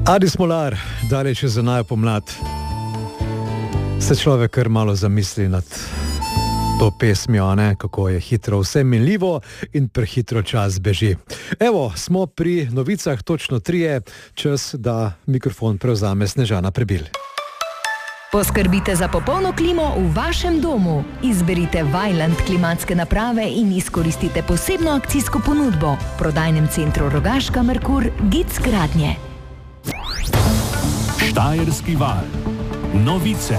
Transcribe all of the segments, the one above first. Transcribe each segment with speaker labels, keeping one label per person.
Speaker 1: Adi Smolar, daleč je za naj pomlad. Se človek kar malo zamisli nad to pesmijo, ne? Kako je hitro vse minljivo in prehitro čas beži. Evo, smo pri novicah točno 3, čas, da mikrofon prevzame Snežana Prebil.
Speaker 2: Poskrbite za popolno klimo v vašem domu. Izberite Vaillant klimatske naprave in izkoristite posebno akcijsko ponudbo v prodajnem centru Rogaška Merkur Gic Gradnje.
Speaker 3: Štajerski val. Novice.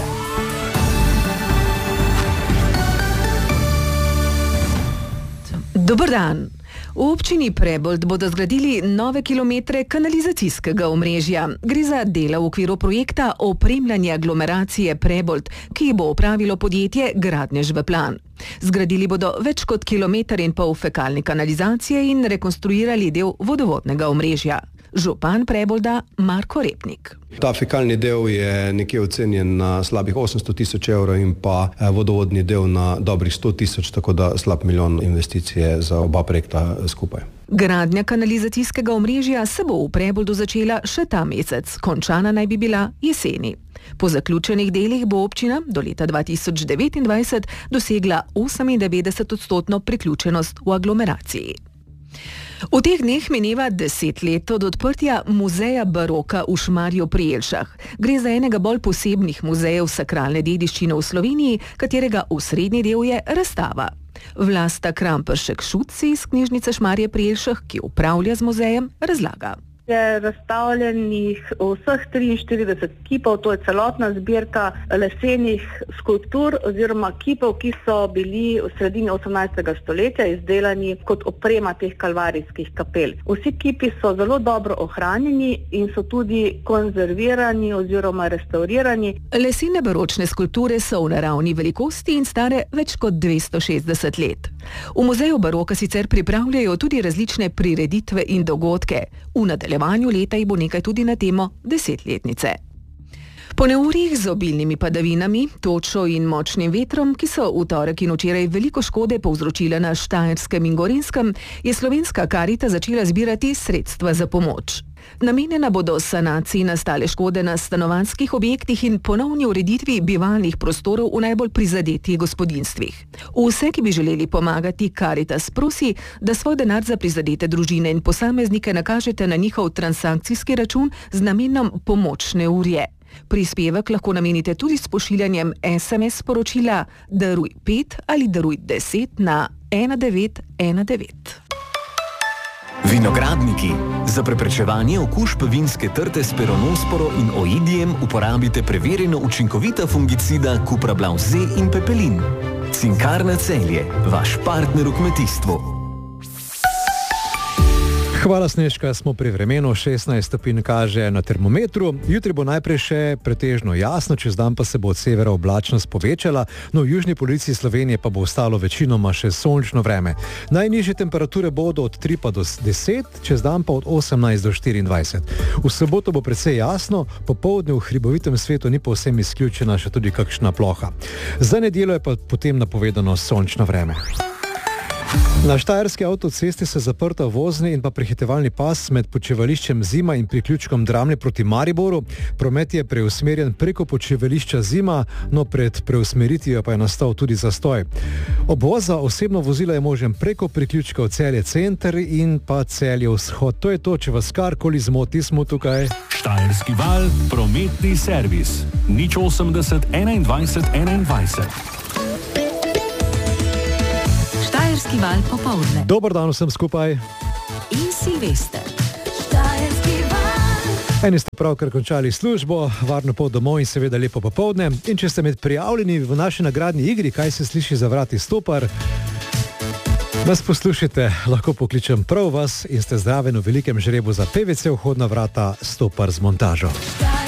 Speaker 4: Dober dan. V občini Prebold bodo zgradili nove kilometre kanalizacijskega omrežja. Gre za dela v okviru projekta opremljanja aglomeracije Prebold, ki bo opravilo podjetje Gradnje Žveplan. Zgradili bodo več kot 1,5 km fekalne kanalizacije in rekonstruirali del vodovodnega omrežja. Župan Prebolda Marko Repnik.
Speaker 5: Ta fekalni del je nekje ocenjen na slabih 800 tisoč evrov in pa vodovodni del na dobrih 100 tisoč, tako da slab milijon investicije za oba projekta skupaj.
Speaker 4: Gradnja kanalizacijskega omrežja se bo v Preboldu začela še ta mesec, končana naj bi bila jeseni. Po zaključenih delih bo občina do leta 2029 dosegla 98% priključenost v aglomeraciji. V teh dneh mineva 10 let od odprtja muzeja baroka v Šmarju pri Jelšah. Gre za enega bolj posebnih muzejev sakralne dediščine v Sloveniji, katerega osrednji del je razstava. Vlasta Kramperšek-Šuc iz knjižnice Šmarje pri Jelšah, ki upravlja z muzejem, razlaga.
Speaker 6: Je razstavljenih vseh 43 kipov, to je celotna zbirka lesenih skulptur oziroma kipov, ki so bili v sredini 18. stoletja izdelani kot oprema teh kalvarijskih kapel. Vsi kipi so zelo dobro ohranjeni in so tudi konzervirani oziroma restaurirani.
Speaker 4: Lesene baročne skulpture so v naravni velikosti in stare več kot 260 let. V muzeju baroka sicer pripravljajo tudi različne prireditve in dogodke. V nadaljevanju leta jih bo nekaj tudi na temo 10-letnice. Po neurjih z obilnimi padavinami, točo in močnim vetrom, ki so v torek in včeraj veliko škode povzročile na Štajerskem in Gorenjskem, je Slovenska Karita začela zbirati sredstva za pomoč. Namenjena bodo sanaciji nastale škode na stanovanjskih objektih in ponovni ureditvi bivalnih prostorov v najbolj prizadetih gospodinjstvih. Vse, ki bi želeli pomagati, Karitas prosi, da svoj denar za prizadete družine in posameznike nakažete na njihov transakcijski račun z namenom pomočne urje. Prispevek lahko namenite tudi s pošiljanjem SMS sporočila Daruj 5 ali Daruj 10 na 1919.
Speaker 7: Vinogradniki. Za preprečevanje okužb vinske trte s peronosporo in oidijem uporabite preverjeno učinkovita fungicida Cuprablav Z in Pepelin. Cinkarna Celje, vaš partner v kmetijstvu.
Speaker 1: Hvala, Snežka, smo pri vremenu, 16 stopinj kaže na termometru. Jutri bo najprej še pretežno jasno, čez dan pa se bo od severa oblačnost povečala, no v južni polovici Slovenije pa bo ostalo večinoma še sončno vreme. Najnižje temperature bodo od 3 pa do 10, čez dan pa od 18 do 24. V soboto bo precej jasno, popoldne v hribovitem svetu ni povsem izključena še tudi kakšna ploha. Za nedeljo je pa potem napovedano sončno vreme. Na štajerski avtocesti se zaprta vozni in pa prehitevalni pas med počivališčem Zima in priključkom Dramlje proti Mariboru. Promet je preusmerjen preko počivališča Zima, no pred preusmeritvijo pa je nastal tudi zastoj. Obvoz za osebno vozilo je možen preko priključka v Celje Center in pa Celje Vzhod. To je to, če vas karkoli zmoti, smo tukaj.
Speaker 3: Štajerski val, prometni servis. 080 21 21.
Speaker 2: Štajerski val popoldne.
Speaker 1: Dober dan vsem skupaj.
Speaker 2: In Silvester.
Speaker 1: Eni ste pravkar končali službo, varno pot domov in seveda lepo popoldne. In če ste med prijavljeni v naši nagradni igri, kaj se sliši za vrati Stopar, nas poslušajte, lahko pokličem prav vas in ste zraven v velikem žrebu za PVC vhodna vrata Stopar z montažo.